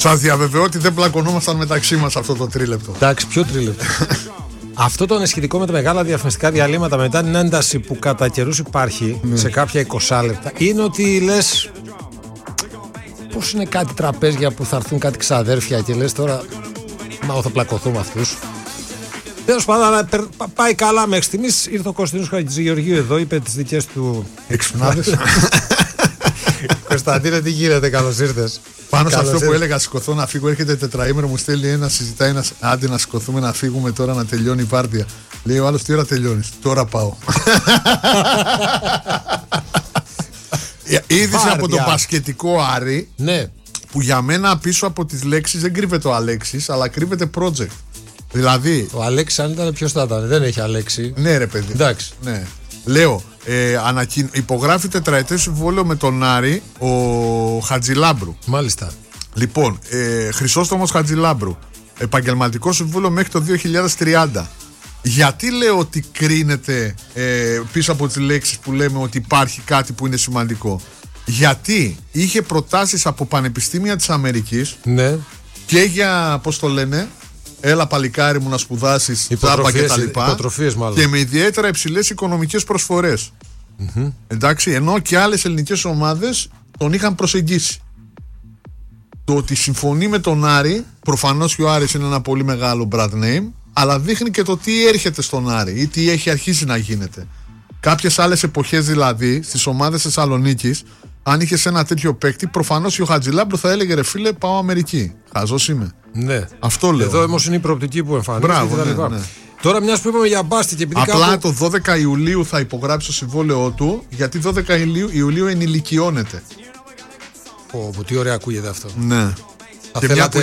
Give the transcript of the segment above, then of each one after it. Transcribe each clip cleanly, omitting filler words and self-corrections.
Σας διαβεβαιώ ότι δεν πλακωνόμασταν μεταξύ μας αυτό το τρίλεπτο. Εντάξει, ποιο τρίλεπτο? Αυτό το αναισθητικό με τα μεγάλα διαφημιστικά διαλύματα μετά την ένταση που κατά καιρούς υπάρχει σε κάποια 20 λεπτά είναι ότι λες πώς είναι κάτι τραπέζια που θα έρθουν κάτι ξαδέρφια και λες τώρα μα θα πλακωθούμε αυτούς. Τέλος πάντων, αλλά πάει καλά μέχρι στιγμής. Ήρθε ο Κωνσταντίνος Χατζηγεωργίου εδώ, είπε τις δικές του εξυπνάδες. Κωνσταντίνε, τι γίνεται, καλώς ήρθες. Πάνω σε αυτό που έλεγα, σηκωθώ να φύγω, έρχεται τετραήμερο, μου στέλνει ένα, συζητάει ένα. Άντε να σηκωθούμε να φύγουμε τώρα να τελειώνει η πάρτια. Λέει ο άλλος, τι ώρα τελειώνεις? Τώρα πάω. Είδηση από το μπασκετικό Άρη. Ναι. Που για μένα πίσω από τις λέξεις δεν κρύβεται ο Αλέξης, αλλά κρύβεται project. Δηλαδή. Ο Αλέξης, αν ήταν, ποιος θα ήταν? Δεν έχει Αλέξη. Ναι, ρε παιδί. Εντάξει. Ναι. Λέω, υπογράφει τετραετές συμβόλαιο με τον Άρη ο Χατζηλάμπρου. Μάλιστα. Λοιπόν, Χρυσόστομος Χατζηλάμπρου. Επαγγελματικό συμβόλαιο μέχρι το 2030. Γιατί λέω ότι κρίνεται πίσω από τις λέξεις που λέμε ότι υπάρχει κάτι που είναι σημαντικό? Γιατί είχε προτάσεις από πανεπιστήμια της Αμερικής. Ναι. Και για, πώς το λένε, έλα παλικάρι μου να σπουδάσεις τράπα και τα λοιπά. Και με ιδιαίτερα υψηλές οικονομικές προσφορές. Εντάξει, ενώ και άλλες ελληνικές ομάδες τον είχαν προσεγγίσει. Το ότι συμφωνεί με τον Άρη, προφανώς και ο Άρης είναι ένα πολύ μεγάλο brand name, αλλά δείχνει και το τι έρχεται στον Άρη ή τι έχει αρχίσει να γίνεται. Κάποιες άλλες εποχές δηλαδή, στις ομάδες Θεσσαλονίκης, αν είχες ένα τέτοιο παίκτη, προφανώς ο Χατζηλάμπρου θα έλεγε, ρε φίλε, πάω Αμερική. Χαζός είμαι. Ναι. Αυτό λέω. Εδώ όμως είναι η προοπτική που εμφανίζεται. Μπράβο, ναι. Τώρα, μιας που είπαμε για μπάσκετ, επειδή απλά το 12 Ιουλίου θα υπογράψει το συμβόλαιό του, γιατί 12 Ιουλίου ενηλικιώνεται. Τι ωραία ακούγεται αυτό. Ναι. Θα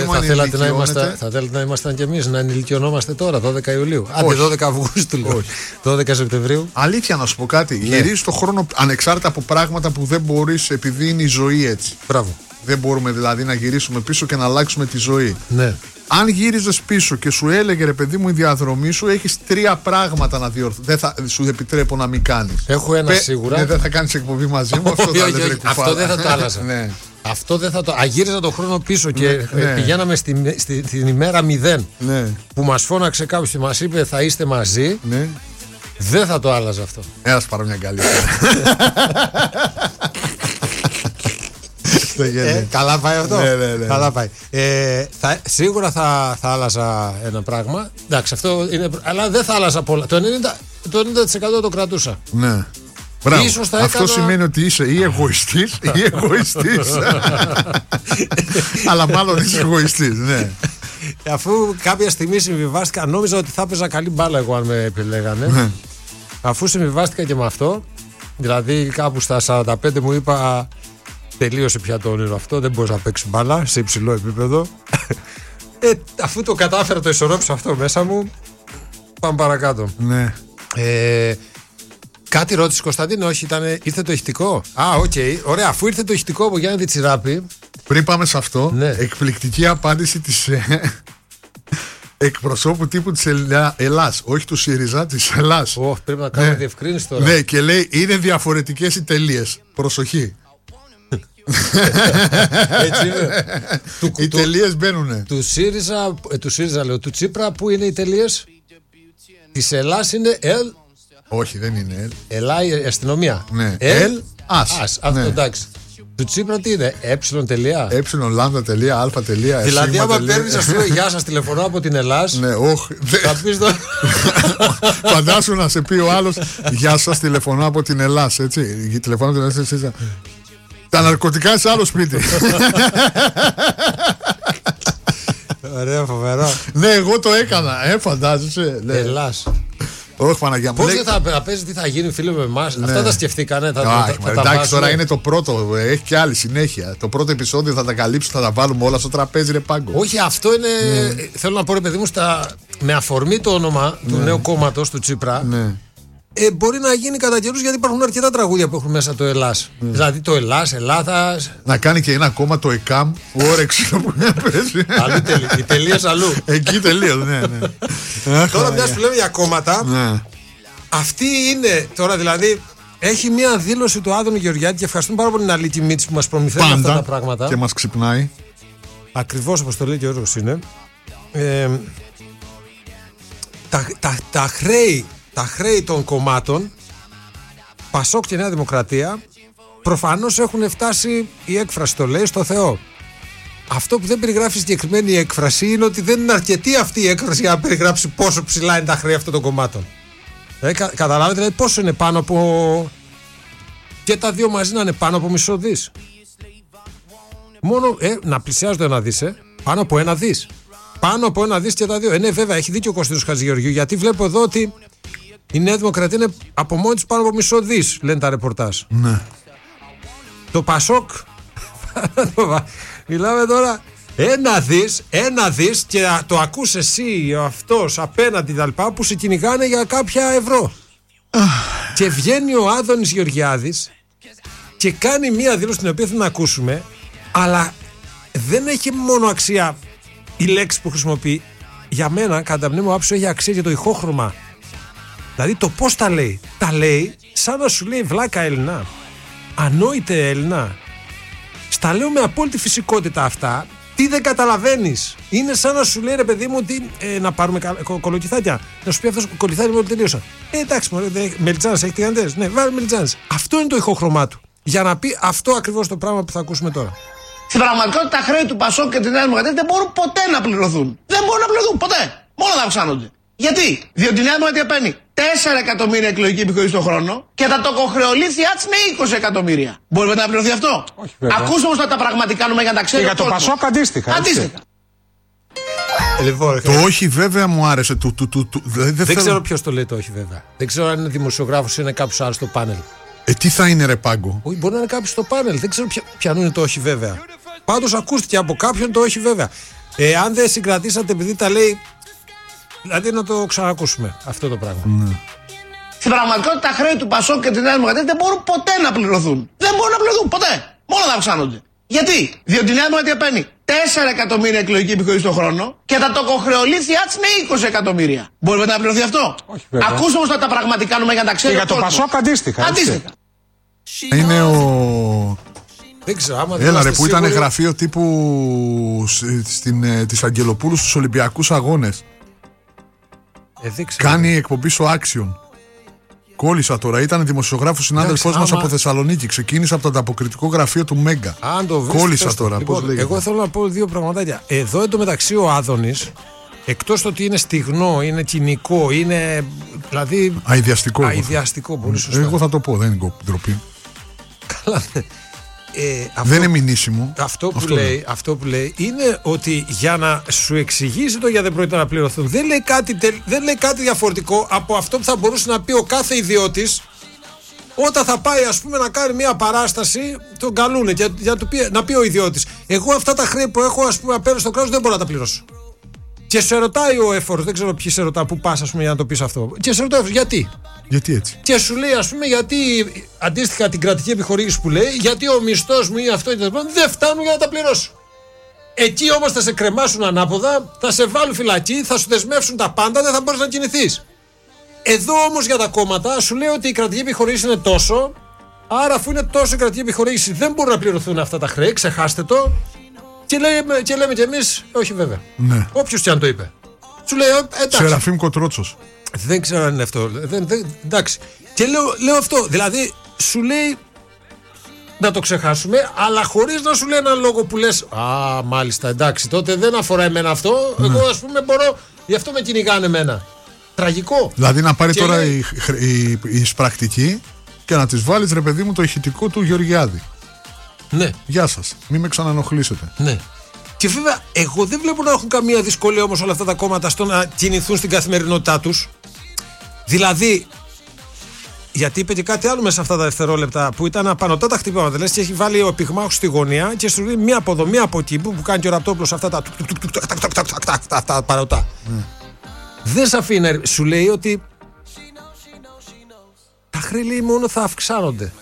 θέλατε να ήμασταν κι εμείς, να ενηλικιωνόμαστε τώρα, 12 Ιουλίου. Άντε 12 Αυγούστου, λέω. 12 Σεπτεμβρίου. Αλήθεια να σου πω κάτι. Ναι. Γυρίζεις το χρόνο ανεξάρτητα από πράγματα που δεν μπορείς, επειδή είναι η ζωή έτσι. Μπράβο. Δεν μπορούμε δηλαδή να γυρίσουμε πίσω και να αλλάξουμε τη ζωή. Ναι. Αν γύριζες πίσω και σου έλεγε, ρε παιδί μου, η διαδρομή σου, έχεις 3 πράγματα να διορθώσεις. Δεν θα σου επιτρέπω να μην κάνεις. Έχω ένα σίγουρα. Ναι, δεν θα κάνεις εκπομπή μαζί μου. Αυτό δεν θα το άλλαζα. Ναι. Αυτό δεν θα το. Αγύριζα τον χρόνο πίσω και πηγαίναμε στην ημέρα 0 που μας φώναξε κάποιος και μας είπε θα είστε μαζί. Ναι. Δεν θα το άλλαζα αυτό. Ένας πάρω μια καλή. Καλά πάει αυτό. Ναι. Καλά πάει. Σίγουρα θα άλλαζα ένα πράγμα. Εντάξει, αυτό είναι. Αλλά δεν θα άλλαζα πολλά. Το 90% το κρατούσα. Ναι. Αυτό σημαίνει ότι είσαι ή εγωιστής ή εγωιστής. Αλλά μάλλον είσαι εγωιστής, ναι. Αφού κάποια στιγμή συμβιβάστηκα, νόμιζα ότι θα έπαιζα καλή μπάλα εγώ αν με επιλέγανε. Αφού συμβιβάστηκα και με αυτό, δηλαδή κάπου στα 45 μου είπα τελείωσε πια το όνειρο αυτό, δεν μπορείς να παίξεις μπάλα σε υψηλό επίπεδο. Αφού το κατάφερα, το ισορρόψω αυτό μέσα μου, πάμε παρακάτω. Ναι. Κάτι ρώτησε Κωνσταντίνο, όχι, ήρθε το ηχητικό. Οκ. Ωραία, αφού ήρθε το ηχητικό από Γιάννη Τσιράπη. Πριν πάμε σε αυτό, εκπληκτική απάντηση της εκπροσώπου τύπου της Ελλάς. Όχι του ΣΥΡΙΖΑ, της Ελλάς. Πρέπει να κάνουμε διευκρίνηση τώρα. Ναι, και λέει είναι διαφορετικές οι τελείες. Προσοχή. Έτσι είναι. Οι τελείες μπαίνουνε. Του ΣΥΡΙΖΑ λέω, του Τσίπρα που είναι οι τελείες? Της Ελλάς είναι όχι, δεν είναι Ελλά η αστυνομία. Ναι. Ας. Αυτό εντάξει. Του Τσίπρα τι είναι? τελεία. λάμδα.α. Δηλαδή, άμα παίρνεις, ας πούμε, γεια σας, τηλεφωνώ από την Ελλάς. Ναι, όχι. Θα πεις το. Φαντάσου να σε πει ο άλλος, γεια σας, τηλεφωνώ από την Ελλάς. Έτσι. Τηλεφωνώ από την Ελλάς. Τα ναρκωτικά σε άλλο σπίτι. Ωραία, φοβερό. Ναι, εγώ το έκανα. Φαντάζεσαι. Ελλάς. Όχι, Παναγιά μου. Πώς δεν θα παίζει, τι θα γίνει, φίλε, με εμάς? Αυτά τα σκεφτήκανε. Εντάξει, τώρα είναι το πρώτο. Έχει και άλλη συνέχεια. Το πρώτο επεισόδιο θα τα καλύψουμε, θα τα βάλουμε όλα στο τραπέζι, ρε Πάγκο. Όχι, αυτό είναι. Θέλω να πω, ρε παιδί μου, με αφορμή το όνομα του νέου κόμματος του Τσίπρα. Μπορεί να γίνει κατά καιρούς, γιατί υπάρχουν αρκετά τραγούδια που έχουν μέσα το Ελλάς. Δηλαδή το Ελλάς, Ελλάδα. Να κάνει και ένα κόμμα το ΕΚΑΜ, όρεξη που παίζει. Οι τελείες αλλού. Εκεί τελείως, ναι. Τώρα, μιας που λέμε για κόμματα, αυτή είναι τώρα δηλαδή. Έχει μια δήλωση του Άδωνη Γεωργιάτη και ευχαριστούμε πάρα πολύ την Αλίκη Μίτση που μας προμηθεύει αυτά τα πράγματα. Και μας ξυπνάει. Ακριβώς όπως το λέει και ο Γιώργος είναι. Τα χρέη των κομμάτων Πασόκ και Νέα Δημοκρατία προφανώς έχουν φτάσει, η έκφραση το λέει, στο Θεό. Αυτό που δεν περιγράφει συγκεκριμένη έκφραση είναι ότι δεν είναι αρκετή αυτή η έκφραση για να περιγράψει πόσο ψηλά είναι τα χρέη αυτών των κομμάτων. Καταλάβετε δηλαδή πόσο είναι πάνω από. Και τα δύο μαζί να είναι πάνω από μισό δις. Μόνο να πλησιάζει το 1 δις, πάνω από 1 δις. Πάνω από 1 δις και τα δύο. Ναι, βέβαια, έχει δίκιο ο Κωνσταντίνος Χατζηγεωργίου, γιατί βλέπω εδώ ότι η Νέα Δημοκρατία είναι από μόνη της πάνω από μισό δις, λένε τα ρεπορτάζ. Ναι. Το Πασόκ. Μιλάμε τώρα. 1 δις και το ακούς εσύ αυτός απέναντι τα λοιπά που σε κυνηγάνε για κάποια ευρώ. Και βγαίνει ο Άδωνης Γεωργιάδης και κάνει μία δήλωση την οποία θέλουμε να ακούσουμε, αλλά δεν έχει μόνο αξία η λέξη που χρησιμοποιεί. Για μένα, κατά μνήμη μου άψη, έχει αξία για το ηχόχρωμα. Δηλαδή το πώς τα λέει. Τα λέει σαν να σου λέει βλάκα Έλληνα. Ανόητε Έλληνα. Στα λέω με απόλυτη φυσικότητα αυτά. Τι δεν καταλαβαίνεις. Είναι σαν να σου λέει ρε παιδί μου ότι να πάρουμε κολοκυθάκια. Να σου πει αυτός κολοκυθάκια μόλις τελείωσα. Εντάξει, μελιτζάνες, έχει τηγαντές. Ναι, βάλε μελιτζάνες. Αυτό είναι το ηχόχρωμά του. Για να πει αυτό ακριβώς το πράγμα που θα ακούσουμε τώρα. Στην πραγματικότητα τα χρέη του Πασόκ και τη Νέα Δημοκρατία δεν μπορούν ποτέ να πληρωθούν. Δεν μπορούν να πληρωθούν ποτέ. Μόνο να αυξάνονται. Γιατί? Διότι η Νέα Δημοκρατία παίρνει 4 εκατομμύρια εκλογική επιχορήγηση το χρόνο και τα τοκοχρεωλήθειά της είναι 20 εκατομμύρια. Μπορεί να πληρωθεί αυτό? Όχι, βέβαια. Ακούστε όμως τα πραγματικά κάνουμε για να τα ξέρει. Και για το Πασόκ αντίστοιχα. Λοιπόν, το όχι βέβαια μου άρεσε. Δεν ξέρω ποιος το λέει το όχι βέβαια. Δεν ξέρω αν είναι δημοσιογράφος ή είναι κάποιος άλλος στο πάνελ. Τι θα είναι ρε Πάγκο? Όχι, μπορεί να είναι κάποιος στο πάνελ. Δεν ξέρω ποιανού είναι το όχι βέβαια. Πάντως ακούστηκε από κάποιον το όχι βέβαια. Αν δεν συγκρατήσατε επειδή τα λέει. Δηλαδή να το ξανακούσουμε αυτό το πράγμα. Ναι. Στην πραγματικότητα τα χρέη του Πασόκ και τη Νέα Δημοκρατία δεν μπορούν ποτέ να πληρωθούν. Δεν μπορούν να πληρωθούν ποτέ. Μόνο να αυξάνονται. Γιατί? Διότι η Νέα Δημοκρατία παίρνει 4 εκατομμύρια εκλογική επιχορήγηση το χρόνο και τα τοκοχρεωλήθειά της είναι 20 εκατομμύρια. Μπορεί να πληρωθεί αυτό? Όχι, βέβαια. Ακούστε όμως τα πραγματικά κάνουμε για να τα ξέρει. Και για το Πασόκ αντίστοιχα. Είναι ο. Δεν ξέρω, άμα Έλα ρε που ήταν γραφείο τύπου της Αγγελοπούλου στους Ολυμπιακούς Αγώνες. Κάνει εκπομπή στο Action. Κόλλησα τώρα, ήταν δημοσιογράφος συνάδελφός μας από Θεσσαλονίκη. Ξεκίνησε από το ανταποκριτικό γραφείο του Μέγκα. Κόλλησα τώρα, λοιπόν, πώς λέγεται. Εγώ θέλω να πω δύο πραγματάκια. Εδώ εντωμεταξύ ο Άδωνης, εκτός το ότι είναι στιγνό, είναι κοινικό, είναι δηλαδή. Αειδιαστικό, πολύ σωστά. Εγώ θα το πω, δεν είναι ντροπή. Καλά. Δεν είναι μηνύσιμο. Αυτό που λέει είναι ότι για να σου εξηγήσει το γιατί δεν πρόκειται να πληρωθούν, δεν λέει κάτι διαφορετικό από αυτό που θα μπορούσε να πει ο κάθε ιδιώτης όταν θα πάει ας πούμε να κάνει μια παράσταση, τον καλούνε και να πει ο ιδιώτης, εγώ αυτά τα χρέη που έχω ας πούμε απέναντι στο κράτος δεν μπορώ να τα πληρώσω. Και σε ρωτάει ο έφορος, δεν ξέρω ποιοι σε ρωτά, πού πας ας πούμε για να το πεις αυτό. Και σε ρωτάει ο έφορος, γιατί έτσι. Και σου λέει ας πούμε γιατί αντίστοιχα την κρατική επιχορήγηση που λέει, γιατί ο μισθός μου ή αυτό δεν φτάνουν για να τα πληρώσω. Εκεί όμως θα σε κρεμάσουν ανάποδα, θα σε βάλουν φυλακή, θα σου δεσμεύσουν τα πάντα, δεν θα μπορείς να κινηθείς. Εδώ όμως για τα κόμματα σου λέει ότι η κρατική επιχορήγηση είναι τόσο, άρα αφού είναι τόσο η κρατική επιχορήγηση δεν μπορούν να πληρωθούν αυτά τα χρέη, ξεχάστε το. Και λέμε κι εμείς, όχι βέβαια. Ναι. Όποιος και αν το είπε. Σου λέει, εντάξει. Σεραφείμ Κοτρότσος. Δεν ξέρω αν είναι αυτό. Εντάξει. Και λέω αυτό. Δηλαδή, σου λέει να το ξεχάσουμε, αλλά χωρίς να σου λέει ένα λόγο που λες, α, μάλιστα, εντάξει, τότε δεν αφορά εμένα αυτό. Ναι. Εγώ, ας πούμε, μπορώ, γι' αυτό με κυνηγάνε εμένα. Τραγικό. Δηλαδή, να πάρει και τώρα η εισπρακτική και να της βάλεις, ρε παιδί μου, το ηχητικό του Γεωργιάδη. Ναι. Γεια σας. Μην με ξανανοχλήσετε. Ναι. Και βέβαια, εγώ δεν βλέπω να έχουν καμία δυσκολία όμως όλα αυτά τα κόμματα στο να κινηθούν στην καθημερινότητά τους. Δηλαδή, γιατί είπε και κάτι άλλο μέσα σε αυτά τα δευτερόλεπτα που ήταν απανωτά τα χτυπήματα. Λες και έχει βάλει ο πυγμάχος στη γωνία και σου λέει μία από εδώ, μία από εκεί που κάνει και ο Ραπτόπουλος αυτά τα παρωτά. Δεν σε αφήνει, σου λέει ότι τα χρέη μόνο θα αυξάνονται.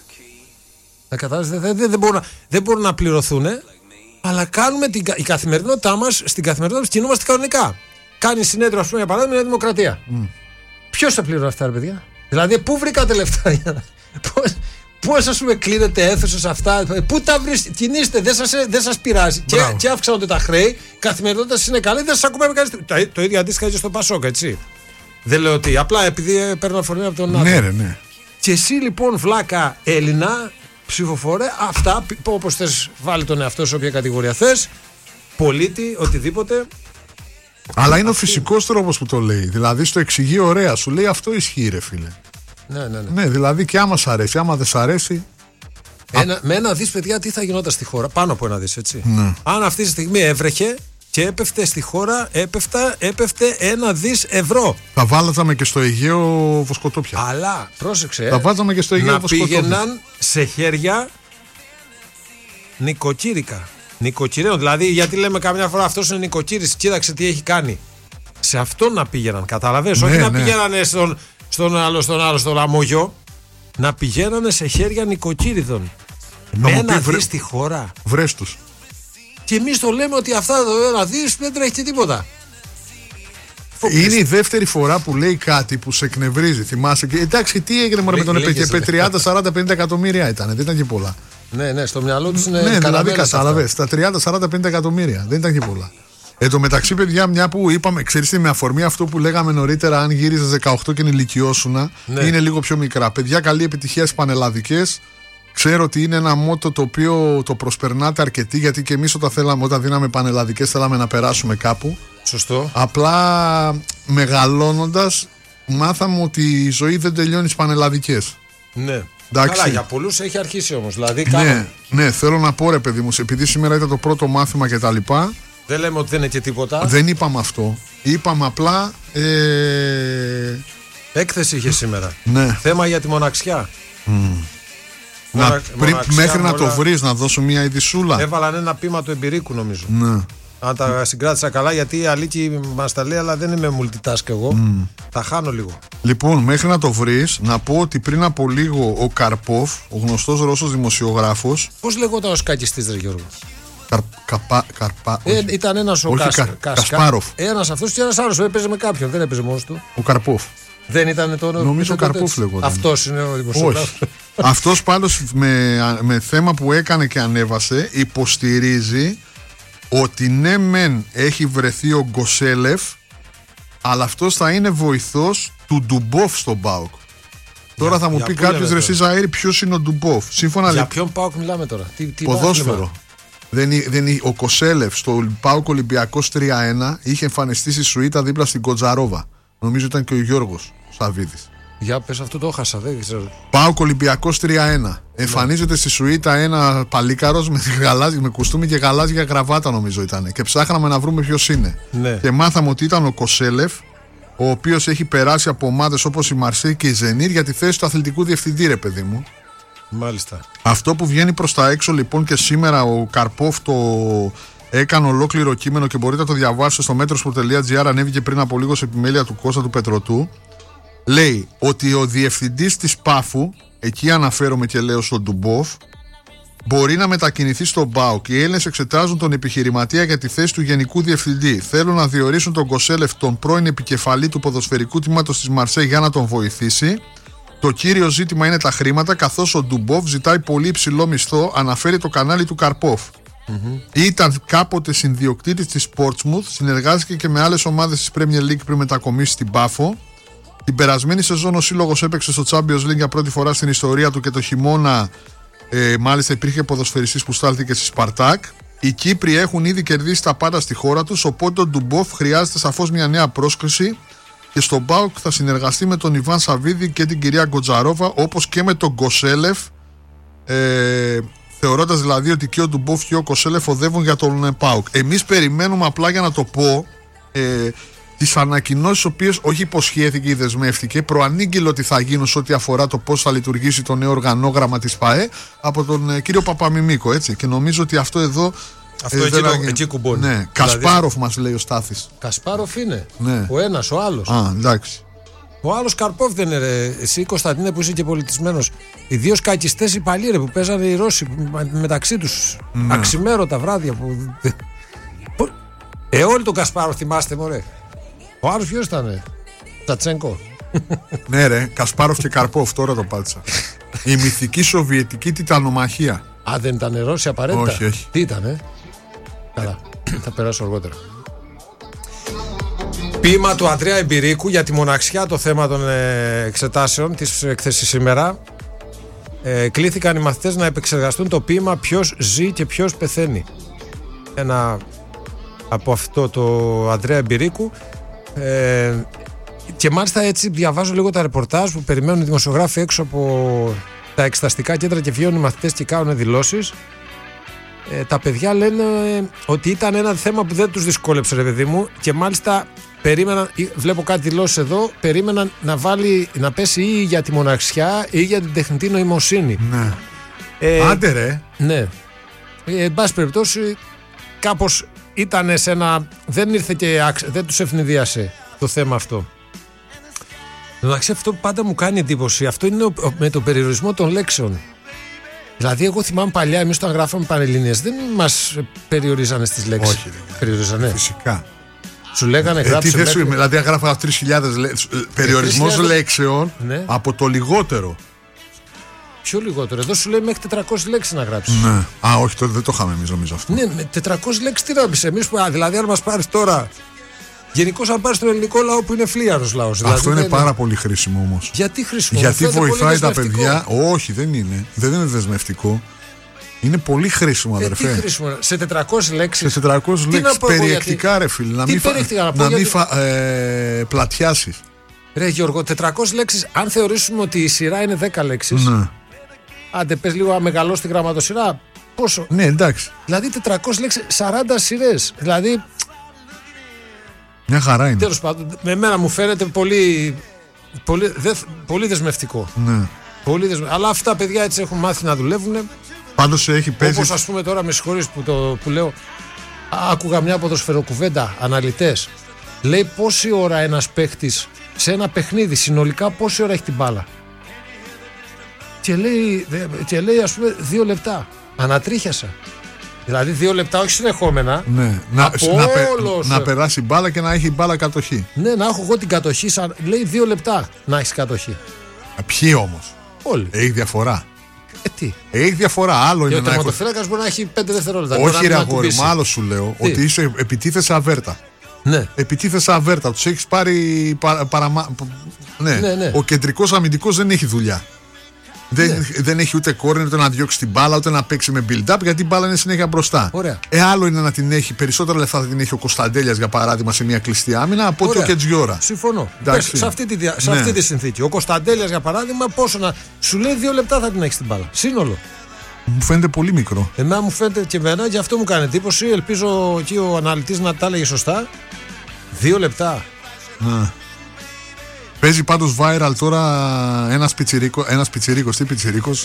Δεν μπορούν να πληρωθούν, αλλά κάνουμε η καθημερινότητά μας, στην καθημερινότητα μας κινούμαστε κανονικά. Κάνει συνέδριο, ας πούμε, για παράδειγμα, η Δημοκρατία. Ποιος θα πληρώνει αυτά, ρε παιδιά? Δηλαδή, πού βρήκατε λεφτά? Πώς ας πούμε κλείνετε αίθουσες αυτά, πού τα βρίσκετε, κινήστε, δεν σας πειράζει. Και αυξάνονται τα χρέη, η καθημερινότητα είναι καλή, δεν σας ακούμε κανείς. Το ίδιο αντίστοιχα και στο Πασόκ, έτσι. Δεν λέω ότι, απλά επειδή παίρνω αφορμή από τον άλλο. Ναι. Και εσύ λοιπόν, βλάκα Έλληνα, ψηφοφόρε, αυτά, όπως θες, βάλει τον εαυτό σε όποια κατηγορία θες, πολίτη, οτιδήποτε. Αλλά είναι ο φυσικός τρόπος που το λέει. Δηλαδή στο εξηγεί ωραία, σου λέει αυτό ισχύει, ρε φίλε. Ναι, δηλαδή και άμα σ' αρέσει, άμα δεν σ' αρέσει. Με ένα δις, παιδιά, τι θα γινόταν στη χώρα, πάνω από ένα δις, έτσι. Ναι. Αν αυτή τη στιγμή έβρεχε και έπεφτε στη χώρα, έπεφτε 1 δις ευρώ. Τα βάλαζαμε και στο Αιγαίο βοσκοτόπια. Αλλά, πρόσεξε, τα βάζαμε και στο Αιγαίο βοσκοτόπια. Να πήγαιναν σε χέρια νοικοκυρίων. Δηλαδή, γιατί λέμε καμιά φορά αυτός είναι νοικοκύρης, κοίταξε τι έχει κάνει. Σε αυτόν να πήγαιναν, καταλαβαίνεις, όχι να πηγαίνανε στον λαμόγιο, να πηγαίνανε σε χέρια νοικοκύριδων. Με 1 δις στη χώρα. Βρες τους. Και εμείς το λέμε ότι αυτά το 1 δις δεν τρέχει και τίποτα. Είναι η δεύτερη φορά που λέει κάτι που σε εκνευρίζει. Θυμάσαι. Εντάξει, τι έγινε με τον ΕΠΕ, 30, 40, 50 εκατομμύρια ήταν. Δεν ήταν και πολλά. Ναι, στο μυαλό του είναι. Ναι, δηλαδή κατάλαβες. Τα 30, 40, 50 εκατομμύρια. Δεν ήταν και πολλά. Εν τω μεταξύ, παιδιά, μια που είπαμε, ξέρεις, με αφορμή αυτό που λέγαμε νωρίτερα, αν γύριζες 18 και ενηλικιώσουνα, είναι λίγο πιο μικρά. Παιδιά, καλή επιτυχία στις πανελλαδικές. Ξέρω ότι είναι ένα μότο το οποίο το προσπερνάτε αρκετοί, γιατί και εμείς όταν δίναμε πανελλαδικές θέλαμε να περάσουμε κάπου. Σωστό. Απλά μεγαλώνοντας μάθαμε ότι η ζωή δεν τελειώνει στις πανελλαδικές. Ναι. Εντάξει. Καλά, για πολλούς έχει αρχίσει όμως. Δηλαδή, ναι, θέλω να πω, ρε παιδί μου, επειδή σήμερα ήταν το πρώτο μάθημα κτλ. Δεν λέμε ότι δεν είναι και τίποτα. Δεν είπαμε αυτό. Είπαμε απλά. Έκθεση είχε σήμερα. Ναι. Θέμα για τη μοναξιά. Μέχρι να το βρεις, να δώσω μια ειδισούλα. Έβαλαν ένα πείμα του εμπειρίκου, νομίζω. Ναι. Αν τα συγκράτησα καλά, γιατί η Αλίκη μας τα λέει, αλλά δεν είμαι multitask εγώ. Τα χάνω λίγο. Λοιπόν, μέχρι να το βρεις, να πω ότι πριν από λίγο ο Καρπόφ, ο γνωστός Ρώσος δημοσιογράφος. Πώς λεγόταν ο σκακιστής, ρε Γιώργο? Ήταν ένας ο Κασπάροφ. Ένας αυτός και ένας άλλος. Έπαιζε με κάποιον, δεν έπαιζε μόνος του. Ο Καρπόφ. Δεν ήταν το όνομα. Νομίζω ο Καρπόφ λεγόταν. Αυτός είναι ο δημοσιογράφος. Αυτός πάντως με θέμα που έκανε και ανέβασε, υποστηρίζει ότι ναι μεν έχει βρεθεί ο Γκοσέλεφ, αλλά αυτός θα είναι βοηθός του Ντουμπόφ στον ΠΑΟΚ. Τώρα θα μου πει κάποιος, ρε εσύ Ζαΐρη, ποιος είναι ο Ντουμπόφ? Για ποιον ΠΑΟΚ μιλάμε τώρα? Ποδόσφαιρο. Ο Κοσέλεφ στο ΠΑΟΚ Ολυμπιακός 3-1 είχε εμφανιστεί στη σουίτα δίπλα στην Κοτζαρόβα. Νομίζω ήταν και ο Γιώργος Σαββίδης. Για πες, αυτό το χάσα, δεν ξέρω. ΠΑΟΚ Ολυμπιακός 3-1. Εμφανίζεται στη σουίτα ένα παλίκαρος με κουστούμι και γαλάζια γραβάτα, νομίζω ήταν. Και ψάχναμε να βρούμε ποιος είναι. Ναι. Και μάθαμε ότι ήταν ο Κοσέλεφ, ο οποίος έχει περάσει από ομάδες όπως η Μαρσέη και η Ζενίρ για τη θέση του αθλητικού διευθυντή, ρε παιδί μου. Μάλιστα. Αυτό που βγαίνει προς τα έξω λοιπόν, και σήμερα ο Καρπόφ το έκανε ολόκληρο κείμενο και μπορείτε να το διαβάσετε στο metros.gr, ανέβηκε πριν από λίγο σε επιμέλεια του Κώστα του Πετρωτού. Λέει ότι ο διευθυντής της Πάφου, εκεί αναφέρομαι και λέω στον Ντουμπόφ, μπορεί να μετακινηθεί στον ΠΑΟΚ. Οι Έλληνες εξετάζουν τον επιχειρηματία για τη θέση του γενικού διευθυντή. Θέλουν να διορίσουν τον Κοσέλεφ, τον πρώην επικεφαλή του ποδοσφαιρικού τμήματος της Μαρσέη, για να τον βοηθήσει. Το κύριο ζήτημα είναι τα χρήματα, καθώς ο Ντουμπόφ ζητάει πολύ υψηλό μισθό, αναφέρει το κανάλι του Καρπόφ. Ήταν κάποτε συνδιοκτήτης της Portsmouth, συνεργάστηκε και με άλλες ομάδες της Premier League πριν μετακομίσει στην Πάφο. Την περασμένη σεζόν ο σύλλογος έπαιξε στο Champions League για πρώτη φορά στην ιστορία του και το χειμώνα μάλιστα υπήρχε ποδοσφαιριστής που στάλθηκε στη Σπαρτάκ. Οι Κύπροι έχουν ήδη κερδίσει τα πάντα στη χώρα τους, οπότε ο Ντουμπόφ χρειάζεται σαφώς μια νέα πρόσκληση και στον ΠΑΟΚ θα συνεργαστεί με τον Ιβάν Σαββίδη και την κυρία Γκοτζαρόβα, όπως και με τον Γκοσέλεφ, θεωρώντας δηλαδή ότι και ο Ντουμπόφ και ο Κοσέλεφ οδεύουν για τον ΠΑΟΚ. Εμείς περιμένουμε, απλά για να το πω, τις ανακοινώσεις, οποίες όχι υποσχέθηκε ή δεσμεύτηκε, προανήγγειλε ότι θα γίνουν σε ό,τι αφορά το πώς θα λειτουργήσει το νέο οργανόγραμμα της ΠΑΕ από τον κύριο Παπαμιμίκο, έτσι. Και νομίζω ότι αυτό εδώ. Αυτό εκεί κουμπώνει. Ναι. Δηλαδή... Κασπάροφ μας λέει ο Στάθης. Κασπάροφ είναι. Ναι. Ο ένας, ο άλλος. Α, εντάξει. Ο άλλος Καρπόφ δεν είναι, ρε. Εσύ, Κωνσταντίνε, που είσαι και πολιτισμένος. Οι δύο σκακιστές οι παλιοί, ρε, που παίζανε οι Ρώσοι μεταξύ τους. Ναι. Αξιμέρωτα βράδια που. Όλοι τον Κασπάροφ θυμάστε, μωρέ. Ο άλλος ποιος ήταν? Τσατσένκο. Ναι, ρε, Κασπάροφ και Καρπόφ, τώρα το πάτησα. Η μυθική σοβιετική τιτανομαχία. Α, δεν ήταν Ρώσοι απαραίτητα. Όχι. Τι ήτανε? Καλά, θα περάσω αργότερα. Ποίημα του Ανδρέα Εμπειρίκου για τη μοναξιά, το θέμα των εξετάσεων της έκθεσης σήμερα. Κλήθηκαν οι μαθητές να επεξεργαστούν το ποίημα «Ποιος ζει και ποιος πεθαίνει». Ένα από αυτό το Ανδρέα Εμπειρίκου. Και μάλιστα έτσι διαβάζω λίγο τα ρεπορτάζ που περιμένουν οι δημοσιογράφοι έξω από τα εξεταστικά κέντρα και βγαίνουν οι μαθητές και κάνουν δηλώσεις. Τα παιδιά λένε ότι ήταν ένα θέμα που δεν τους δυσκόλεψε, ρε παιδί μου, και μάλιστα περίμεναν, βλέπω κάτι δηλώσεις εδώ, περίμεναν να πέσει ή για τη μοναξιά ή για την τεχνητή νοημοσύνη. Ναι. Άντε ρε. Ναι. Εν πάση περιπτώσει, κάπως ήταν σε ένα. Δεν ήρθε και δεν τους ευνηδίασε το θέμα αυτό. Εντάξει, αυτό που πάντα μου κάνει εντύπωση, αυτό είναι με τον περιορισμό των λέξεων. Δηλαδή, εγώ θυμάμαι παλιά, εμείς όταν γράφαμε Πανελλήνιες, δεν μας περιορίζανε στις λέξεις. Όχι, περιορίζανε. Φυσικά. Σου λέγανε γράψε. Δηλαδή, αν γράφω 3.000 περιορισμός λέξεων, ναι, από το λιγότερο. Πιο λιγότερο. Εδώ σου λέει μέχρι 400 λέξεις να γράψεις. Ναι. Α, όχι, τότε δεν το είχαμε εμείς, νομίζω αυτό. Ναι, με 400 λέξεις τι να πεις εμείς που. Δηλαδή, αν μας πάρεις τώρα. Γενικώς, αν πάρεις τον ελληνικό λαό που είναι φλίαρος λαός. Δηλαδή, αυτό είναι πάρα πολύ χρήσιμο όμως. Γιατί χρήσιμο? Γιατί βοηθάει τα παιδιά. Όχι, δεν είναι. Δεν είναι δεσμευτικό. Είναι πολύ χρήσιμο, αδερφέ. Τι χρήσιμο? Σε 400 λέξεις. Σε 400 λέξεις. Περιεκτικά, ρε φίλε. Να μην πλατιάσεις. Ρε Γιώργο, 400 λέξεις. Αν θεωρήσουμε ότι η σειρά είναι 10 λέξεις. Ναι. Άντε, πες λίγο να μεγαλώσει τη γραμματοσυρά. Πόσο? Ναι, εντάξει. Δηλαδή 400 λέξεις, 40 σειρές. Δηλαδή. Μια χαρά είναι. Τέλος πάντων, με μένα μου φαίνεται πολύ δεσμευτικό. Ναι. Αλλά αυτά παιδιά έτσι έχουν μάθει να δουλεύουν. Πάντως έχει παίζει. Όπως ας πούμε τώρα, με συγχωρείς που λέω, άκουγα μια ποδοσφαιροκουβέντα, αναλυτές. Λέει πόση ώρα ένας παίχτης σε ένα παιχνίδι, συνολικά πόση ώρα έχει την μπάλα. Και λέει ας πούμε 2 λεπτά. Ανατρίχιασα. Δηλαδή 2 λεπτά, όχι συνεχόμενα. Ναι. Να περάσει μπάλα και να έχει μπάλα κατοχή. Ναι, να έχω εγώ την κατοχή. Λέει 2 λεπτά να έχει κατοχή. Ποιοι όμως? Όλοι. Έχει διαφορά. Τι? Έχει διαφορά. Άλλο είναι. Ο τερματοφύλακας μπορεί να έχει 5 δευτερόλεπτα. Όχι, ρε αγόρι μου, άλλο σου λέω. Ότι είσαι επιτίθεσαι αβέρτα. Ναι. Επιτίθεσαι αβέρτα. Τους έχεις πάρει ναι. Ο κεντρικός αμυντικός δεν έχει δουλειά. Δεν έχει ούτε κόρνερ, ούτε να διώξει την μπάλα, ούτε να παίξει με build-up, γιατί η μπάλα είναι συνέχεια μπροστά. Ωραία. Άλλο είναι να την έχει, περισσότερα λεφτά θα την έχει ο Κωνσταντέλιας για παράδειγμα σε μια κλειστή άμυνα από ότι ο Κετζιόρα. Συμφωνώ. Σε αυτή τη συνθήκη. Ο Κωνσταντέλιας για παράδειγμα, πόσο να. Σου λέει 2 λεπτά θα την έχει την μπάλα. Σύνολο. Μου φαίνεται πολύ μικρό. Εμένα μου φαίνεται και εμένα, γι' αυτό μου κάνει εντύπωση. Ελπίζω εκεί ο αναλυτής να τα έλεγε σωστά. 2 λεπτά. Να. Παίζει πάντως viral τώρα ένας πιτσιρίκος, τι πιτσιρίκος,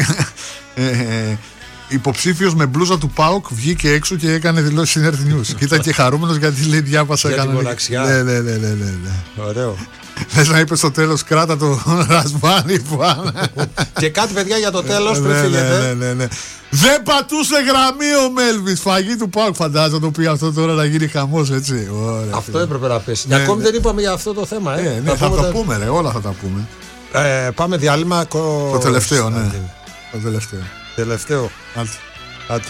υποψήφιος με μπλούζα του ΠΑΟΚ βγήκε έξω και έκανε δηλώσεις στην Earth News. Και ήταν και χαρούμενος γιατί λέει διάβασα. Για την μοναξιά. Ναι. Ωραίο. Θες να είπε στο τέλος κράτα το ρασβάνι που και κάτι παιδιά για το τέλος πριν φύγετε. Ναι. Δεν πατούσε γραμμή ο Μέλβις. Φαγή του ΠΑΟΚ φαντάζομαι το πει αυτό τώρα να γίνει χαμός έτσι. Ωραία, αυτό έπρεπε να πέσει. Ναι, ακόμη δεν είπαμε για αυτό το θέμα. Θα το πούμε ρε, όλα θα τα πούμε. Πάμε διάλειμμα. Το τελευταίο, ναι. Το τελευταίο. Άντε.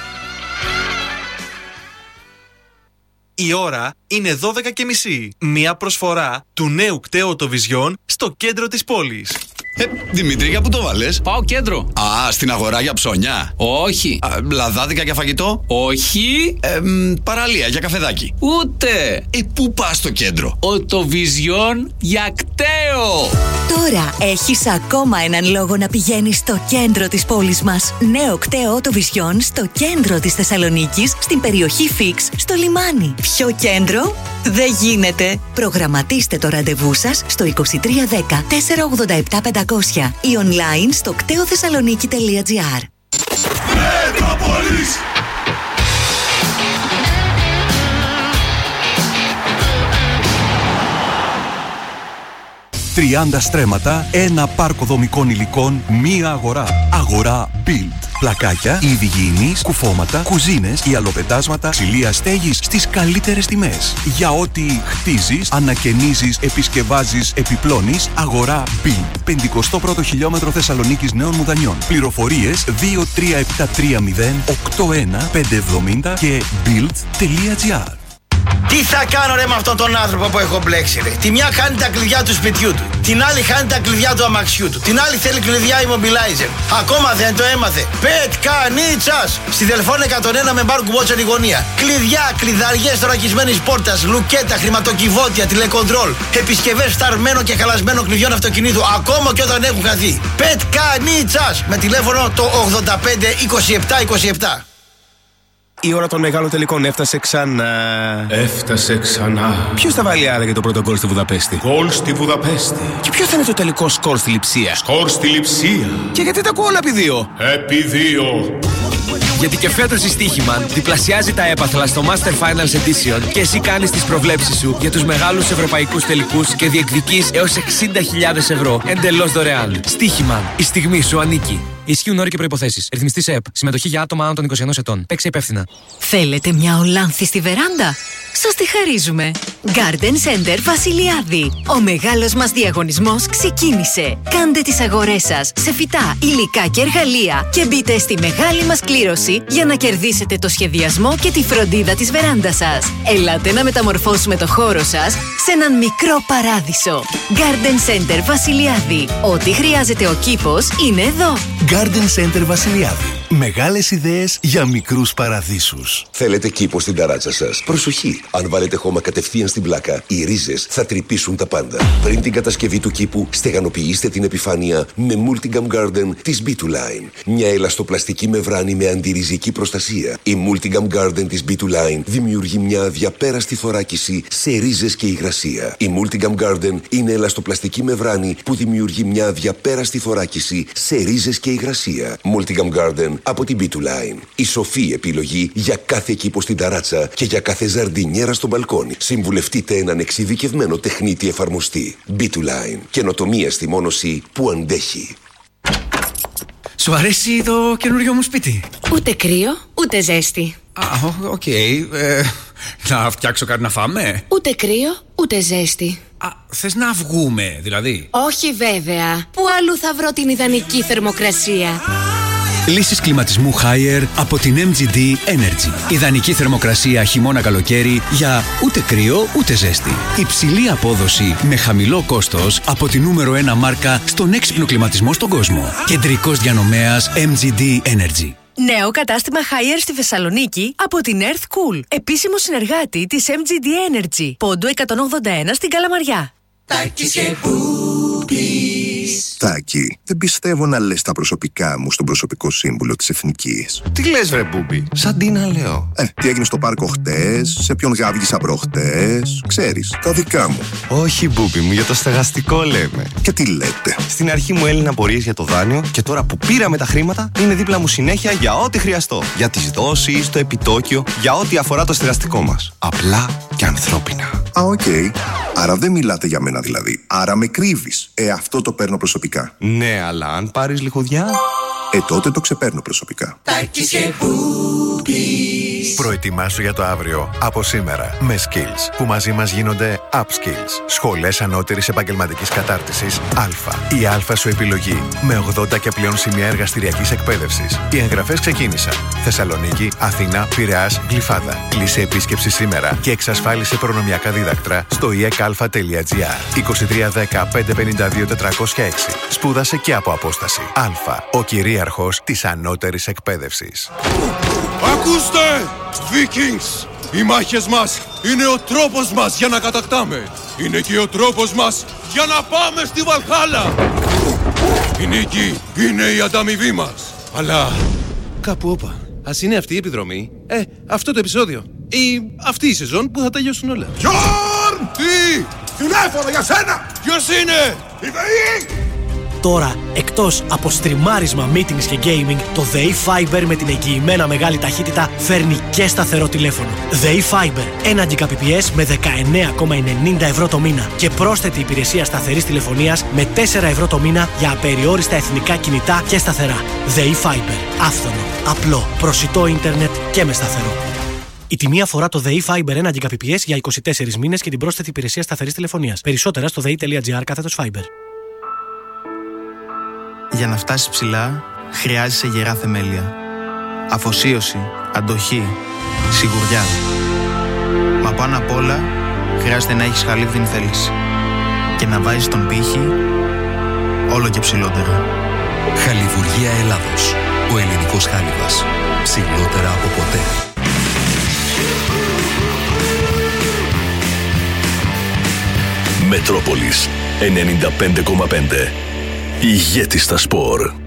Η ώρα είναι 12:30. Μία προσφορά του νέου κταίου Vision στο κέντρο της πόλης. Δημήτρη, για πού το βάλες? Πάω κέντρο. Α, στην αγορά για ψώνια. Όχι. Λαδάδικα για φαγητό. Όχι. Παραλία για καφεδάκι. Ούτε. Πού πας στο κέντρο? Vision για κταίο. Τώρα έχεις ακόμα έναν λόγο να πηγαίνεις στο κέντρο της πόλης μας. Νέο κταίο Vision στο κέντρο της Θεσσαλονίκης, στην περιοχή Φίξ, στο λιμάνι. Πιο κέντρο δεν γίνεται. Προγραμματίστε το ραντεβού σας στο 2310 487 500 ή online στο κτεοθεσσαλονίκη.gr. Μετρόπολης! 30 στρέμματα, ένα πάρκο δομικών υλικών, μία αγορά. Αγορά Build. Πλακάκια, είδη υγιεινής, κουφώματα, κουζίνες, ιαλοπετάσματα, ξυλία στέγης στις καλύτερες τιμές. Για ό,τι χτίζεις, ανακαινίζεις, επισκευάζεις, επιπλώνεις, αγορά Build. 51ο χιλιόμετρο Θεσσαλονίκης Νέων Μουδανιών. Πληροφορίες 23730 και build.gr. Τι θα κάνω ρε με αυτόν τον άνθρωπο που έχω μπλέξει ρε. Τη μια χάνει τα κλειδιά του σπιτιού του, την άλλη χάνει τα κλειδιά του αμαξιού του, την άλλη θέλει κλειδιά immobilizer. Ακόμα δεν το έμαθε. Πετκανίτσας! Στη Δελφών 101 με μπάρκου βότσερ η γωνία. Κλειδιά, κλειδαριές θωρακισμένης πόρτας, λουκέτα, χρηματοκιβώτια, τηλεκοντρόλ, επισκευές φθαρμένων και χαλασμένων κλειδιών αυτοκινήτου, ακόμα και όταν έχουν χαθεί. Πετκανίτσας! Με τηλέφωνο το 85 27 27. Η ώρα των μεγάλων τελικών έφτασε ξανά. Έφτασε ξανά. Ποιος θα βάλει άραγε το πρώτο γκολ στη Βουδαπέστη? Γκολ στη Βουδαπέστη. Και ποιο θα είναι το τελικό σκορ στη Λειψία? Σκορ στη Λειψία. Και γιατί τα ακούω όλα επί 2? Επί 2. Γιατί και φέτος η Στοίχημαν διπλασιάζει τα έπαθλα στο Master Finals Edition και εσύ κάνεις τις προβλέψεις σου για τους μεγάλους ευρωπαϊκούς τελικούς και διεκδικείς έως 60.000 ευρώ εντελώς δωρεάν. Στοίχημαν. Η στιγμή σου ανήκει. Ισχύουν όροι και προϋποθέσεις. Ρυθμιστής ΕΕΠ. Συμμετοχή για άτομα άνω των 21 ετών. Παίξε υπεύθυνα. Θέλετε μια Ολάνθη στη βεράντα? Σας τη χαρίζουμε. Garden Center Βασιλιάδη. Ο μεγάλος μας διαγωνισμός ξεκίνησε. Κάντε τις αγορές σας σε φυτά, υλικά και εργαλεία και μπείτε στη μεγάλη μας κλήρωση για να κερδίσετε το σχεδιασμό και τη φροντίδα της βεράντας σας. Ελάτε να μεταμορφώσουμε το χώρο σας σε έναν μικρό παράδεισο. Garden Center Βασιλιάδη. Ό,τι χρειάζεται ο κήπος είναι εδώ. Garden Center Βασιλιάδη. Μεγάλες ιδέες για μικρούς παραδείσους. Θέλετε κήπο στην ταράτσα σας? Προσοχή! Αν βάλετε χώμα κατευθείαν στην πλάκα, οι ρίζες θα τρυπήσουν τα πάντα. Πριν την κατασκευή του κήπου, στεγανοποιήστε την επιφάνεια με Multigam Garden της B2Line. Μια ελαστοπλαστική μεμβράνη με αντιριζική προστασία. Η Multigam Garden της B2Line δημιουργεί μια αδιαπέραστη θωράκιση σε ρίζες και υγρασία. Η Multigam Garden είναι ελαστοπλαστική μεμβράνη που δημιουργεί μια αδιαπέραστη θωράκιση σε ρίζες και υγρασία. Multigam Garden από την B2Line. Η σοφή επιλογή για κάθε κήπο στην ταράτσα και για κάθε ζαρντινιέρα στο μπαλκόνι. Συμβουλευτείτε έναν εξειδικευμένο τεχνίτη εφαρμοστή. B2Line. Καινοτομία στη μόνωση που αντέχει. Σου αρέσει το καινούριο μου σπίτι? Ούτε κρύο, ούτε ζέστη. Οκ. Να φτιάξω κάτι να φάμε? Ούτε κρύο, ούτε ζέστη. Θες να βγούμε δηλαδή? Όχι βέβαια. Πού αλλού θα βρω την ιδανική θερμοκρασία? Λύσεις κλιματισμού Haier από την MGD Energy. Ιδανική θερμοκρασία χειμώνα-καλοκαίρι για ούτε κρύο ούτε ζέστη. Υψηλή απόδοση με χαμηλό κόστος από τη νούμερο 1 μάρκα στον έξυπνο κλιματισμό στον κόσμο. Κεντρικός διανομέας MGD Energy. Νέο κατάστημα Haier στη Θεσσαλονίκη από την Earth Cool. Επίσημο συνεργάτη της MGD Energy. Πόντου 181 στην Καλαμαριά. Τάκης και Μπούμπης. Τάκη, δεν πιστεύω να λες τα προσωπικά μου στον προσωπικό σύμβουλο της Εθνικής. Τι λες βρε Μπούμπη, σαν τι να λέω? Τι έγινε στο πάρκο χτες, σε ποιον γάβγισα προχτές, ξέρεις, τα δικά μου. Όχι Μπούμπη μου, για το στεγαστικό λέμε. Και τι λέτε? Στην αρχή μου έλυναν απορίες για το δάνειο και τώρα που πήραμε τα χρήματα είναι δίπλα μου συνέχεια για ό,τι χρειαστώ. Για τις δόσεις, το επιτόκιο, για ό,τι αφορά το στεγαστικό μας. Απλά και ανθρώπινα. Οκ. Άρα δεν μιλάτε για μένα δηλαδή. Άρα με κρύβεις. Αυτό το παίρνω προσωπικά. Ναι, αλλά αν πάρεις λιχουδιά... τότε το ξεπαίρνω προσωπικά. Τάκης και Μπούμπης. Προετοιμάσου για το αύριο από σήμερα με Skills που μαζί μας γίνονται Upskills. Σχολές ανώτερης επαγγελματικής κατάρτισης Α. Η Α σου επιλογή με 80 και πλέον σημεία εργαστηριακής εκπαίδευσης. Οι εγγραφές ξεκίνησαν. Θεσσαλονίκη, Αθήνα, Πειραιάς, Γλυφάδα. Κλείσε επίσκεψη σήμερα και εξασφάλισε προνομιακά δίδακτρα στο ekalfa.gr. 2310 552 406. Σπούδασε και από απόσταση. Α. Ο κυρίαρχος της ανώτερης εκπαίδευσης. Ακούστε! Vikings! Οι μάχες μας είναι ο τρόπος μας για να κατακτάμε. Είναι και ο τρόπος μας για να πάμε στη Βαλχάλα. Η νίκη είναι η ανταμοιβή μας. Αλλά κάπου όπα. Ας είναι αυτή η επιδρομή. Αυτό το επεισόδιο. Ή αυτή η σεζόν που θα τελειώσουν όλα. Γιόρν! Τι! Τηλέφωνο για σένα! Ποιος είναι? Η ΔΕΗ! Τώρα, εκτός από στριμάρισμα, meetings και gaming, το ΔΕΗ Fiber με την εγγυημένα μεγάλη ταχύτητα φέρνει και σταθερό τηλέφωνο. ΔΕΗ Fiber, 1 Gbps με 19,90 ευρώ το μήνα και πρόσθετη υπηρεσία σταθερής τηλεφωνίας με 4 ευρώ το μήνα για απεριόριστα εθνικά κινητά και σταθερά. ΔΕΗ Fiber, άφθονο, απλό, προσιτό ίντερνετ και με σταθερό. Η τιμή αφορά το ΔΕΗ Fiber 1 Gbps για 24 μήνες και την πρόσθετη υπηρεσία σταθερής τηλεφωνίας. Περισσότερα στο dei.gr/Fiber. Για να φτάσεις ψηλά, χρειάζεσαι γερά θεμέλια. Αφοσίωση, αντοχή, σιγουριά. Μα πάνω απ' όλα, χρειάζεται να έχεις χαλίβδινη θέληση. Και να βάζεις τον πύχη όλο και ψηλότερα. Χαλιβουργία Ελλάδος. Ο ελληνικός χάλιβας. Ψηλότερα από ποτέ. Μετρόπολης 95,5. Ηγέτη στα σπορ.